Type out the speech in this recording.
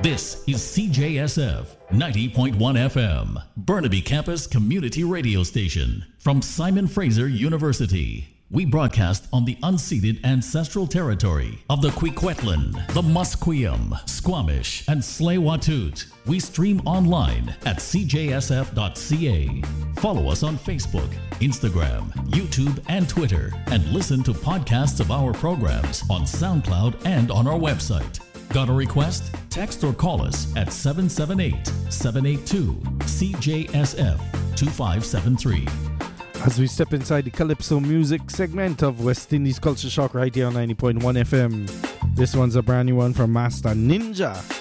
This is CJSF 90.1 FM, Burnaby Campus Community Radio Station from Simon Fraser University. We broadcast on the unceded ancestral territory of the Kwikwetlan, the Musqueam, Squamish, and Tsleil-Waututh. We stream online at cjsf.ca. Follow us on Facebook, Instagram, YouTube, and Twitter, and listen to podcasts of our programs on SoundCloud and on our website. Got a request? Text or call us at 778-782-CJSF-2573. As we step inside the Calypso music segment of West Indies Culture Shock right here on 90.1 FM. This one's a brand new one from Master Ninja.